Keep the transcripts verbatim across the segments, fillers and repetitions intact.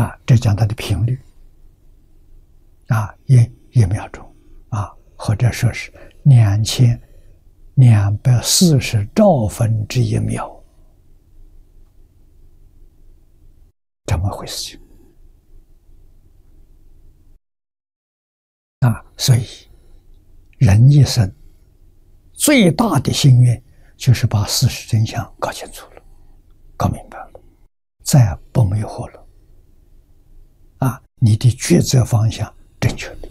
啊，这讲它的频率啊，一一秒钟啊，或者说是两千两百四十兆分之一秒，这么回事情啊。所以人一生最大的心愿就是把事实真相搞清楚了，搞明白了，再不迷惑了啊，你的抉择方向正确了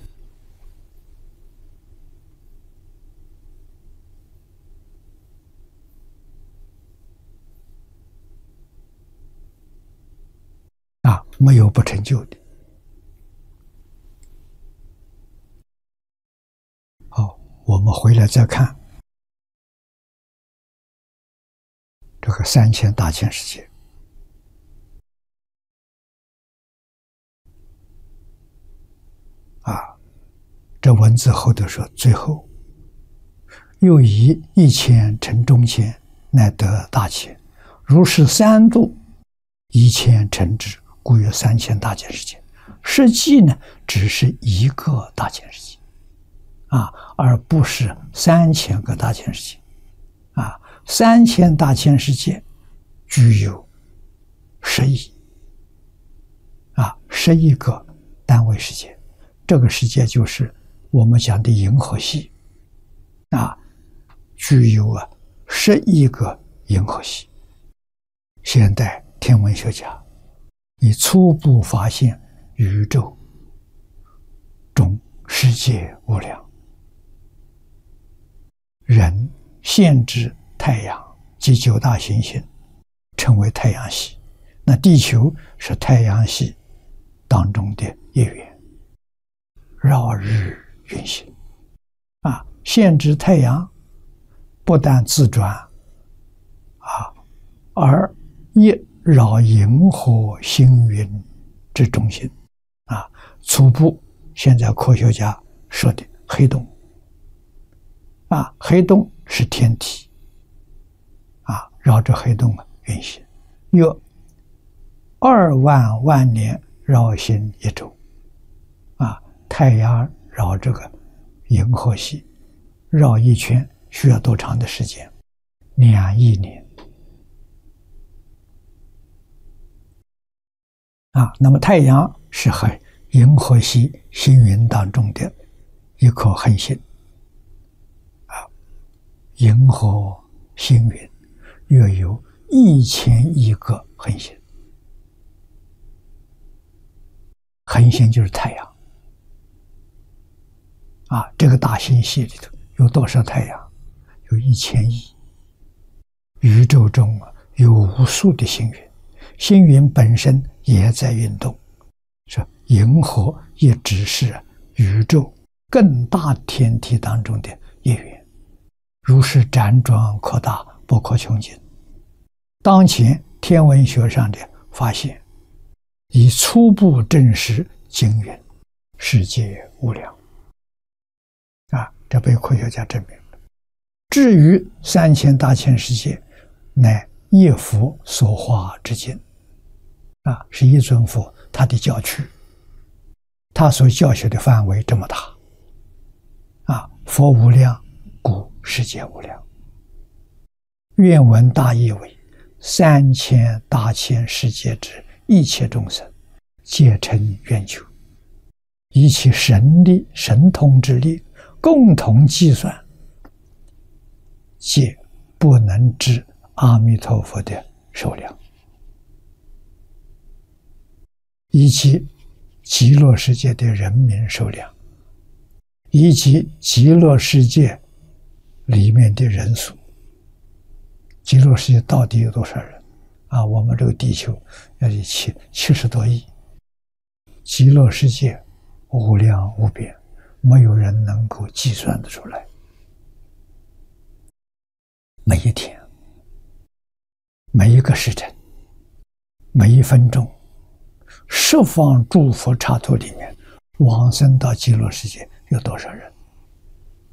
啊，没有不成就的。好，我们回来再看这个三千大千世界啊，这文字后头说，最后又以一千乘中千，乃得大千，如是三度，一千乘之，故曰三千大千世界。实际呢，只是一个大千世界啊，而不是三千个大千世界啊。三千大千世界具有十亿啊，十亿个单位世界。这个世界就是我们讲的银河系啊，具有啊十亿个银河系。现代天文学家已初步发现宇宙中世界无量，人限制太阳及九大行星称为太阳系，那地球是太阳系当中的一员，绕日运行啊，限制太阳不但自转啊，而亦绕银河星云之中心啊。初步现在科学家说的黑洞啊，黑洞是天体啊，绕着黑洞运行，约二万万年绕行一周啊。太阳绕这个银河系绕一圈需要多长的时间？两亿年啊。那么太阳是和银河系星云当中的一颗恒星啊，银河星云约有一千亿个恒星，恒星就是太阳啊。这个大星系里头有多少太阳？有一千亿。宇宙中有无数的星云，星云本身也在运动，说银河也只是宇宙更大天体当中的一员，如是辗转扩大，不可穷尽。当前天文学上的发现已初步证实经云世界无量啊，这被科学家证明了。至于三千大千世界，乃一佛所化之境啊，是一尊佛他的教区，他所教学的范围这么大啊。佛无量，故世界无量。愿闻大意为：三千大千世界之一切众生，皆成愿求，以其神力、神通之力，共同计算，皆不能知阿弥陀佛的数量。以及极乐世界的人民数量，以及极乐世界里面的人数。极乐世界到底有多少人啊？我们这个地球要有七七十多亿，极乐世界无量无边，没有人能够计算得出来。每一天，每一个时辰，每一分钟，十方诸佛刹土里面往生到极乐世界有多少人？